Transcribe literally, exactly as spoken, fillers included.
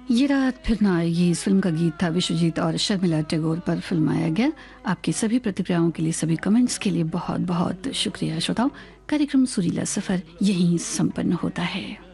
ये रात फिर ना आएगी इस फिल्म का गीत था विश्वजीत और शर्मिला टैगोर पर फिल्माया गया। आपकी सभी प्रतिक्रियाओं के लिए, सभी कमेंट्स के लिए बहुत बहुत शुक्रिया। श्रोताओं, कार्यक्रम सुरीला सफर यहीं संपन्न होता है।